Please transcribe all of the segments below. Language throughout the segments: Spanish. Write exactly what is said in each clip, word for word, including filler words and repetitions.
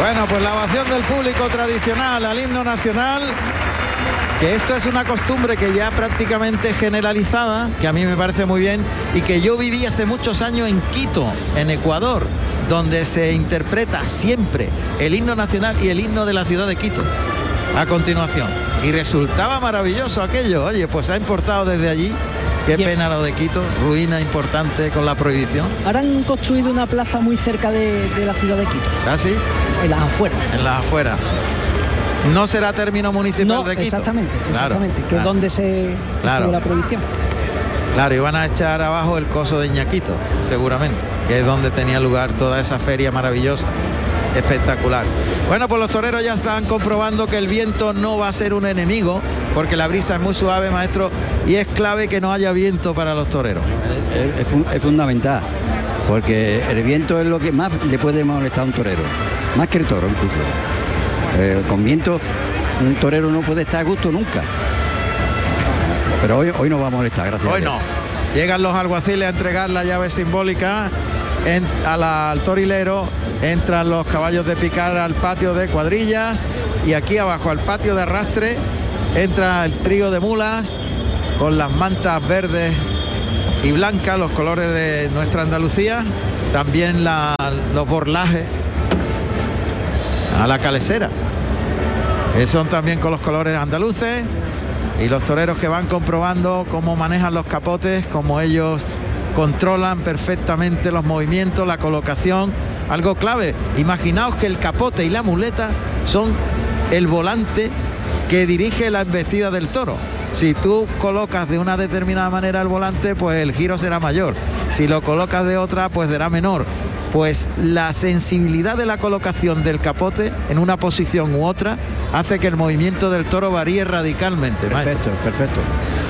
Bueno, pues la ovación del público tradicional al himno nacional, que esto es una costumbre que ya prácticamente generalizada, que a mí me parece muy bien, y que yo viví hace muchos años en Quito, en Ecuador, donde se interpreta siempre el himno nacional y el himno de la ciudad de Quito a continuación, y resultaba maravilloso aquello. Oye, pues se ha importado desde allí. Qué pena lo de Quito, ruina importante con la prohibición. Ahora han construido una plaza muy cerca de, de la ciudad de Quito. ¿Ah, sí? En las afueras. En las afueras. No será término municipal no, de Quito. Exactamente, exactamente, claro, que claro. es donde se claro. estuvo la prohibición. Claro, y van a echar abajo el coso de Ñaquitos, seguramente, que es donde tenía lugar toda esa feria maravillosa, espectacular. Bueno, pues los toreros ya están comprobando que el viento no va a ser un enemigo, porque la brisa es muy suave, maestro, y es clave que no haya viento para los toreros. Es, es, es fundamental, porque el viento es lo que más le puede molestar a un torero, más que el toro incluso. Eh, con viento un torero no puede estar a gusto nunca. Pero hoy, hoy no va a molestar, gracias. Hoy no. Llegan los alguaciles a entregar la llave simbólica en, a la, al torilero. Entran los caballos de picar al patio de cuadrillas, y aquí abajo al patio de arrastre entra el trío de mulas con las mantas verdes y blancas, los colores de nuestra Andalucía. También la, los borlajes a la calesera, que son también con los colores andaluces, y los toreros que van comprobando cómo manejan los capotes, cómo ellos controlan perfectamente los movimientos, la colocación. Algo clave, imaginaos que el capote y la muleta son el volante que dirige la embestida del toro. Si tú colocas de una determinada manera el volante, pues el giro será mayor. Si lo colocas de otra, pues será menor. Pues la sensibilidad de la colocación del capote en una posición u otra hace que el movimiento del toro varíe radicalmente. Perfecto, maestro. perfecto.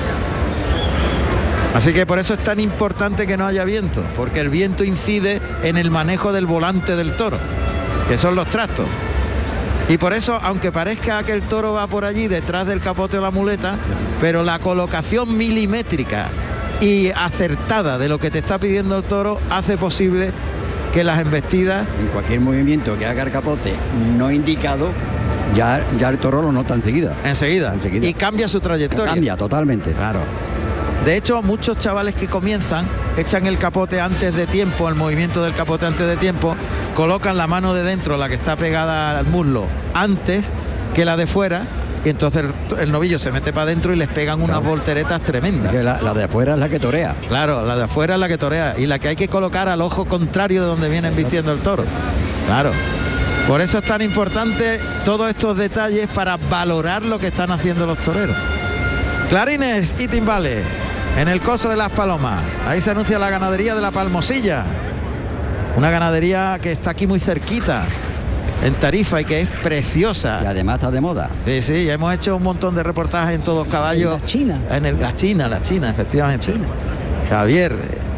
Así que por eso es tan importante que no haya viento, porque el viento incide en el manejo del volante del toro, que son los trastos. Y por eso, aunque parezca que el toro va por allí detrás del capote o la muleta, pero la colocación milimétrica y acertada de lo que te está pidiendo el toro hace posible que las embestidas... En cualquier movimiento que haga el capote no indicado, ya, ya el toro lo nota enseguida. Enseguida. enseguida. Y cambia su trayectoria. Cambia totalmente. Claro. De hecho, muchos chavales que comienzan echan el capote antes de tiempo, el movimiento del capote antes de tiempo, colocan la mano de dentro, la que está pegada al muslo, antes que la de fuera, y entonces el, el novillo se mete para adentro y les pegan unas claro. volteretas tremendas. La, la de afuera es la que torea. Claro, la de afuera es la que torea, y la que hay que colocar al ojo contrario de donde vienen vistiendo el toro. Claro. Por eso es tan importante todos estos detalles para valorar lo que están haciendo los toreros. Clarines y timbales en el coso de las Palomas. Ahí se anuncia la ganadería de la Palmosilla, una ganadería que está aquí muy cerquita, en Tarifa, y que es preciosa. Y además está de moda. Sí, sí, hemos hecho un montón de reportajes en Todos Caballos. En la China. En el, la China, la China, efectivamente. China. Javier,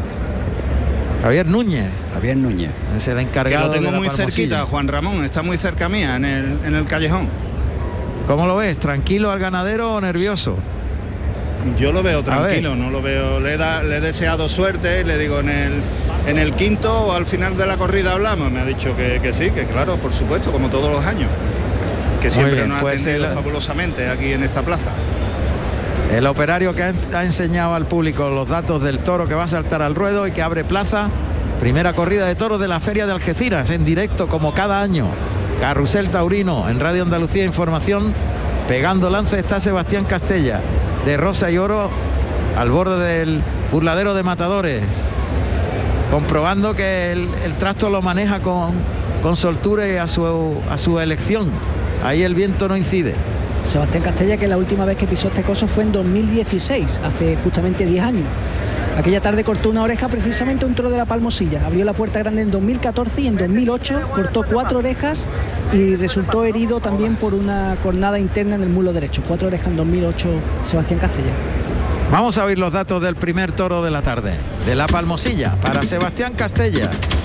Javier Núñez. Javier Núñez. Es el encargado. Que lo tengo de la muy Palmosilla. cerquita, Juan Ramón, está muy cerca mía, en el, en el callejón. ¿Cómo lo ves? ¿Tranquilo al ganadero o nervioso? Yo lo veo tranquilo, no lo veo, le, da, le he deseado suerte, le digo en el, en el quinto o al final de la corrida hablamos, me ha dicho que, que sí, que claro, por supuesto, como todos los años, que siempre bien, nos ha pues atendido el, fabulosamente aquí en esta plaza. El operario que ha, ha enseñado al público los datos del toro que va a saltar al ruedo y que abre plaza, primera corrida de toros de la Feria de Algeciras, en directo como cada año, Carrusel Taurino, en Radio Andalucía Información. Pegando lance está Sebastián Castella, de Rosa y Oro, al borde del burladero de Matadores, comprobando que el, el trasto lo maneja con, con soltura y a su, a su elección. Ahí el viento no incide. Sebastián Castella, que la última vez que pisó este coso fue en dos mil dieciséis, hace justamente diez años. Aquella tarde cortó una oreja precisamente a un toro de la Palmosilla. Abrió la puerta grande en dos mil catorce y en dos mil ocho cortó cuatro orejas y resultó herido también por una cornada interna en el muslo derecho. Cuatro orejas en dos mil ocho, Sebastián Castella. Vamos a oír los datos del primer toro de la tarde, de la Palmosilla, para Sebastián Castella.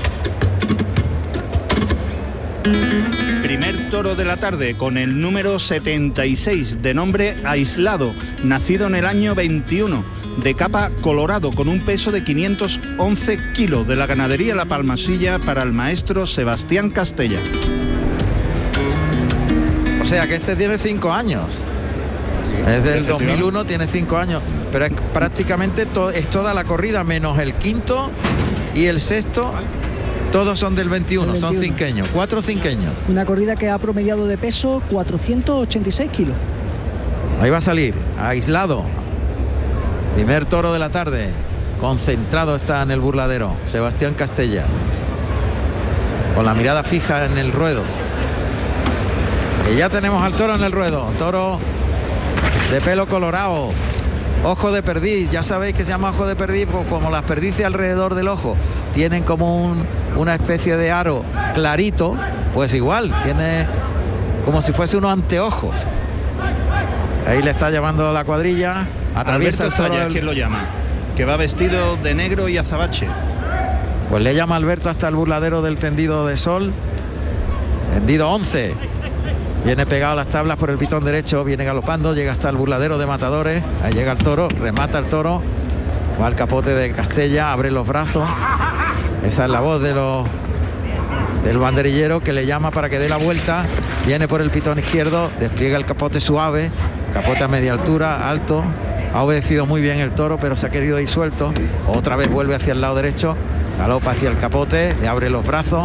Primer toro de la tarde con el número setenta y seis, de nombre Aislado, nacido en el año veintiuno, de capa colorado, con un peso de quinientos once kilos, de la ganadería La Palmosilla, para el maestro Sebastián Castella. sea que este tiene cinco años. Sí. Es del dos mil uno, tiene cinco años, pero es prácticamente to, es toda la corrida menos el quinto y el sexto. Todos son del veintiuno, del veintiuno. Son cinqueños, cuatro cinqueños. Una corrida que ha promediado de peso cuatrocientos ochenta y seis kilos. Ahí va a salir, aislado. Primer toro de la tarde. Concentrado está en el burladero Sebastián Castella, con la mirada fija en el ruedo. Y ya tenemos al toro en el ruedo. Toro de pelo colorado, ojo de perdiz. Ya sabéis que se llama ojo de perdiz, pues como las perdices alrededor del ojo tienen como un, una especie de aro clarito, pues igual, tiene como si fuese unos anteojos. Ahí le está llamando la cuadrilla. Atraviesa Alberto el toro. Zaya, el... ¿quién lo llama? Que va vestido de negro y azabache. Pues le llama Alberto hasta el burladero del tendido de sol. Tendido once. Viene pegado a las tablas por el pitón derecho, viene galopando, llega hasta el burladero de matadores. Ahí llega el toro, remata el toro. Va al capote de Castella, abre los brazos. Esa es la voz de los del banderillero que le llama para que dé la vuelta. Viene por el pitón izquierdo, despliega el capote suave, capote a media altura, alto. Ha obedecido muy bien el toro, pero se ha querido ir suelto. Otra vez vuelve hacia el lado derecho, galopa hacia el capote, le abre los brazos.